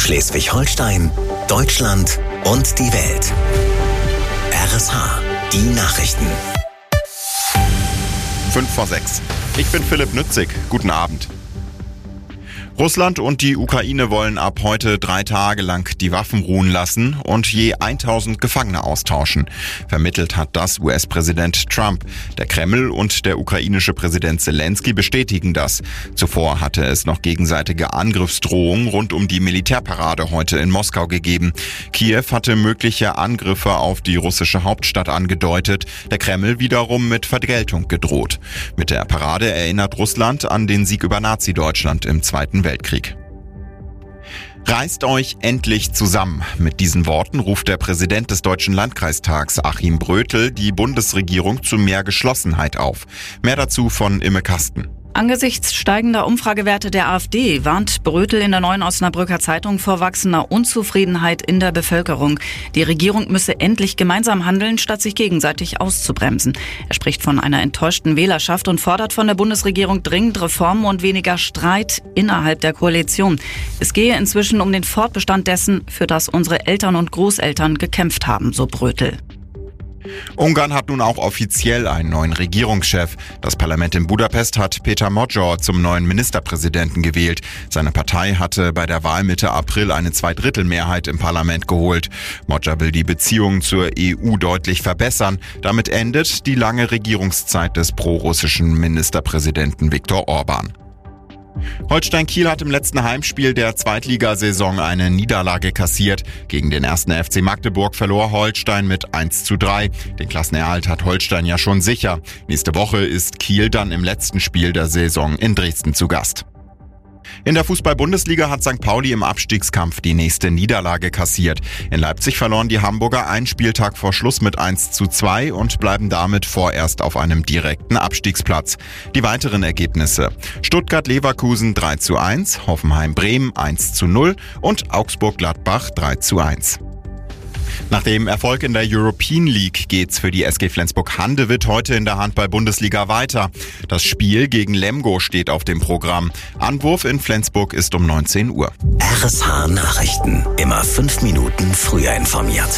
Schleswig-Holstein, Deutschland und die Welt. RSH, die Nachrichten. 5:06. Ich bin Philipp Nützig. Guten Abend. Russland und die Ukraine wollen ab heute 3 Tage lang die Waffen ruhen lassen und je 1000 Gefangene austauschen. Vermittelt hat das US-Präsident Trump. Der Kreml und der ukrainische Präsident Zelensky bestätigen das. Zuvor hatte es noch gegenseitige Angriffsdrohungen rund um die Militärparade heute in Moskau gegeben. Kiew hatte mögliche Angriffe auf die russische Hauptstadt angedeutet, der Kreml wiederum mit Vergeltung gedroht. Mit der Parade erinnert Russland an den Sieg über Nazi-Deutschland im Zweiten Weltkrieg. Reißt euch endlich zusammen. Mit diesen Worten ruft der Präsident des Deutschen Landkreistags, Achim Brötel, die Bundesregierung zu mehr Geschlossenheit auf. Mehr dazu von Imme Kasten. Angesichts steigender Umfragewerte der AfD warnt Brötel in der Neuen Osnabrücker Zeitung vor wachsender Unzufriedenheit in der Bevölkerung. Die Regierung müsse endlich gemeinsam handeln, statt sich gegenseitig auszubremsen. Er spricht von einer enttäuschten Wählerschaft und fordert von der Bundesregierung dringend Reformen und weniger Streit innerhalb der Koalition. Es gehe inzwischen um den Fortbestand dessen, für das unsere Eltern und Großeltern gekämpft haben, so Brötel. Ungarn hat nun auch offiziell einen neuen Regierungschef. Das Parlament in Budapest hat Péter Magyar zum neuen Ministerpräsidenten gewählt. Seine Partei hatte bei der Wahl Mitte April eine Zweidrittelmehrheit im Parlament geholt. Magyar will die Beziehungen zur EU deutlich verbessern. Damit endet die lange Regierungszeit des prorussischen Ministerpräsidenten Viktor Orbán. Holstein Kiel hat im letzten Heimspiel der Zweitligasaison eine Niederlage kassiert. Gegen den 1. FC Magdeburg verlor Holstein mit 1:3. Den Klassenerhalt hat Holstein ja schon sicher. Nächste Woche ist Kiel dann im letzten Spiel der Saison in Dresden zu Gast. In der Fußball-Bundesliga hat St. Pauli im Abstiegskampf die nächste Niederlage kassiert. In Leipzig verloren die Hamburger einen Spieltag vor Schluss mit 1:2 und bleiben damit vorerst auf einem direkten Abstiegsplatz. Die weiteren Ergebnisse: Stuttgart-Leverkusen 3:1, Hoffenheim-Bremen 1:0 und Augsburg-Gladbach 3:1. Nach dem Erfolg in der European League geht's für die SG Flensburg-Handewitt heute in der Handball-Bundesliga weiter. Das Spiel gegen Lemgo steht auf dem Programm. Anwurf in Flensburg ist um 19 Uhr. RSH Nachrichten. Immer 5 Minuten früher informiert.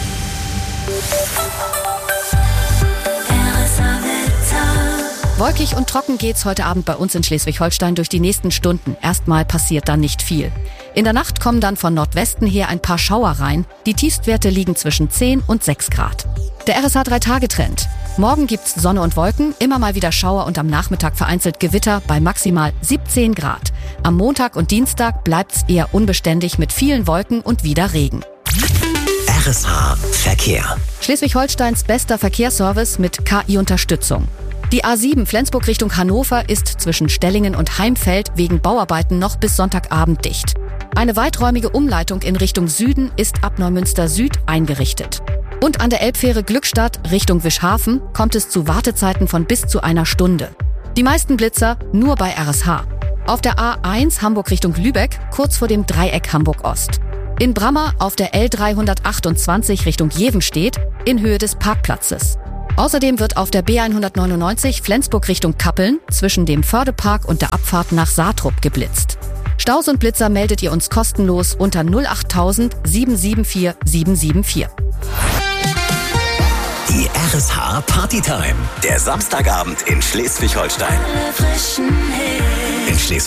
Wolkig und trocken geht's heute Abend bei uns in Schleswig-Holstein durch die nächsten Stunden. Erstmal passiert dann nicht viel. In der Nacht kommen dann von Nordwesten her ein paar Schauer rein. Die Tiefstwerte liegen zwischen 10 und 6 Grad. Der RSH 3-Tage-Trend. Morgen gibt's Sonne und Wolken, immer mal wieder Schauer und am Nachmittag vereinzelt Gewitter bei maximal 17 Grad. Am Montag und Dienstag bleibt's eher unbeständig mit vielen Wolken und wieder Regen. RSH Verkehr. Schleswig-Holsteins bester Verkehrsservice mit KI-Unterstützung. Die A7 Flensburg Richtung Hannover ist zwischen Stellingen und Heimfeld wegen Bauarbeiten noch bis Sonntagabend dicht. Eine weiträumige Umleitung in Richtung Süden ist ab Neumünster Süd eingerichtet. Und an der Elbfähre Glückstadt Richtung Wischhafen kommt es zu Wartezeiten von bis zu einer Stunde. Die meisten Blitzer nur bei RSH. Auf der A1 Hamburg Richtung Lübeck kurz vor dem Dreieck Hamburg-Ost. In Brammer auf der L328 Richtung Jevenstedt in Höhe des Parkplatzes. Außerdem wird auf der B199 Flensburg Richtung Kappeln zwischen dem Fördepark und der Abfahrt nach Saatrup geblitzt. Staus und Blitzer meldet ihr uns kostenlos unter 08000 774 774. Die RSH Partytime. Der Samstagabend in Schleswig-Holstein. In Schleswig